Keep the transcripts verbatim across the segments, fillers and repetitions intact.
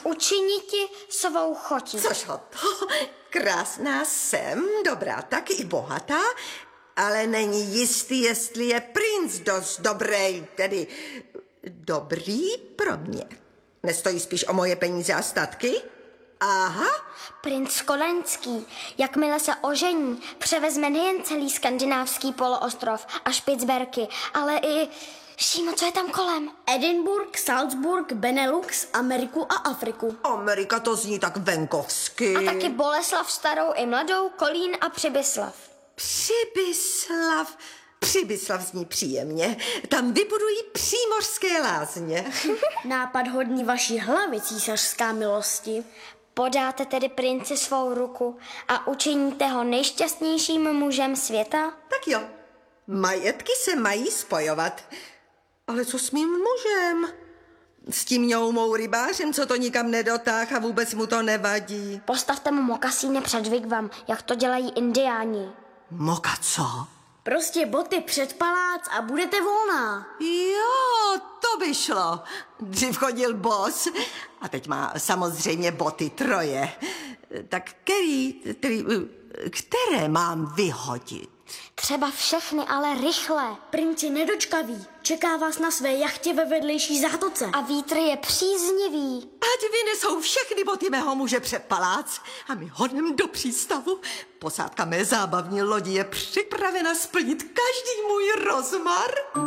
učiniti svou chotí. Což ho to, krásná jsem, dobrá taky i bohatá, ale není jistý, jestli je princ dost dobrý, tedy dobrý pro mě. Nestojí spíš o moje peníze a statky? Aha. Princ Kodaňský, jakmile se ožení, převezme nejen celý skandinávský poloostrov a Špicberky, ale i... Šímo, co je tam kolem? Edinburgh, Salzburg, Benelux, Ameriku a Afriku. Amerika, to zní tak venkovsky. A taky Boleslav starou i mladou, Kolín a Přibyslav. Přibyslav... Přibyslav zní příjemně. Tam vybudují přímořské lázně. Nápad hodný vaší hlavy, císařská milosti. Podáte tedy princi svou ruku a učiníte ho nejšťastnějším mužem světa? Tak jo, majetky se mají spojovat. Ale co s mým mužem? S tím ňoumou rybářem, co to nikam nedotáh a vůbec mu to nevadí. Postavte mu mokasíny před vigvam, jak to dělají indiáni. Moka co? Prostě boty před palác a budete volná. Jo, to by šlo. Dřív chodil bos a teď má samozřejmě boty troje. Tak který, který, které mám vyhodit? Třeba všechny, ale rychle. Princ je nedočkavý. Čeká vás na své jachtě ve vedlejší zátoce. A vítr je příznivý. Ať vynesou všechny boty mého muže před palác a my honem do přístavu. Posádka mé zábavní lodi je připravena splnit každý můj rozmar.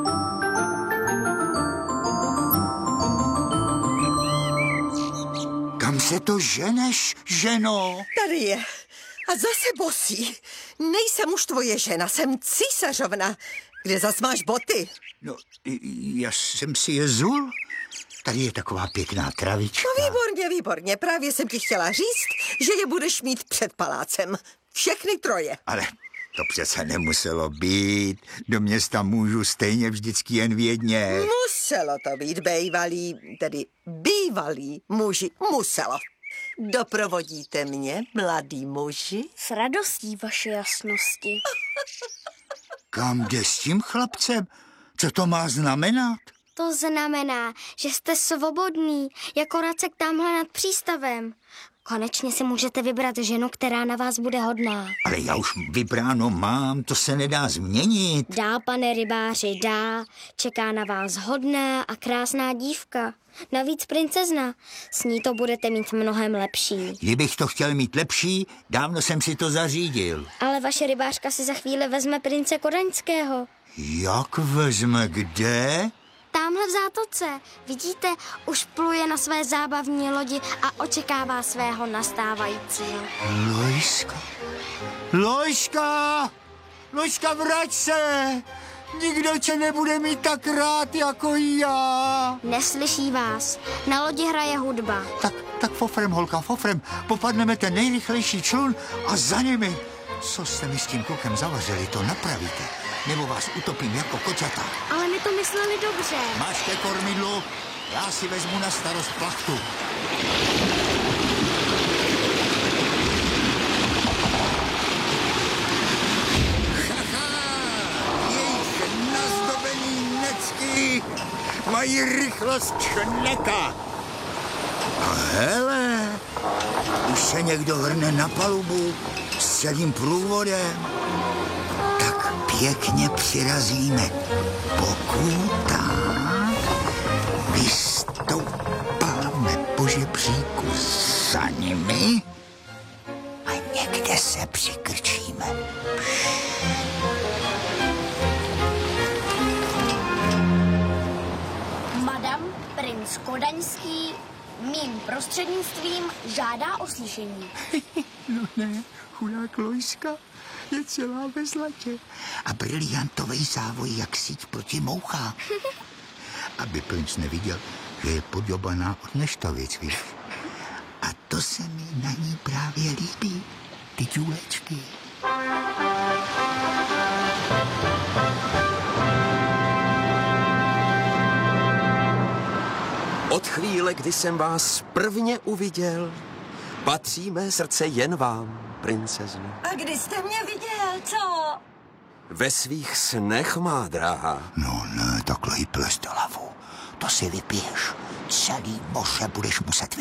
Kam se to ženeš, ženo? Tady je. A zase bosí. Nejsem už tvoje žena, jsem císařovna. Kde zas máš boty? No, já jsem si je zul. Tady je taková pěkná travička. No výborně, výborně. Právě jsem ti chtěla říct, že je budeš mít před palácem. Všechny troje. Ale to přece nemuselo být. Do města můžu stejně vždycky jen v jedně. Muselo to být, bejvalí, tedy bývalí muži. Muselo. Doprovodíte mě, mladý muži? S radostí, vaše jasnosti. Kam jde s tím chlapcem? Co to má znamenat? To znamená, že jste svobodný, jako racek tamhle nad přístavem. Konečně si můžete vybrat ženu, která na vás bude hodná. Ale já už vybráno mám, to se nedá změnit. Dá, pane rybáři, dá. Čeká na vás hodná a krásná dívka. Navíc princezna. S ní to budete mít mnohem lepší. Kdybych to chtěl mít lepší, dávno jsem si to zařídil. Ale vaše rybářka si za chvíli vezme prince Kodaňského. Jak vezme, kde? Támhle v zátoce. Vidíte, už pluje na své zábavní lodi a očekává svého nastávajícího. Lojska. Lojska! Lojska, vrať se! Nikdo tě nebude mít tak rád jako já. Neslyší vás. Na lodi hraje hudba. Tak, tak fofrem, holka, fofrem. Popadneme ten nejrychlejší člun a za nimi. Co jste mi s tím klukem zavařili, to napravíte. Nebo vás utopím jako kočata. Ale my to mysleli dobře. Máš ke kormidlu? Já si vezmu na starost plachtu. Mají rychlost čneka. A hele, už se někdo hrne na palubu s celým průvodem. Tak pěkně přirazíme pokutách, vystoupáme po žebříku za nimi a někde se přikrčíme. Princ Kodaňský mým prostřednictvím žádá o slyšení. No ne, chudák Lojska je celá ve zlatě a briliantový závoj jak síť proti mouchám. Aby princ neviděl, že je podobaná od neštovic, víš. A to se mi na ní právě líbí, ty důlečky. Od chvíle, kdy jsem vás prvně uviděl, patří mé srdce jen vám, princezno. A kdy jste mě viděl, co? Ve svých snech, má drahá. No ne, takhle jí plést do hlavu. To si vypiješ. Celý moře budeš muset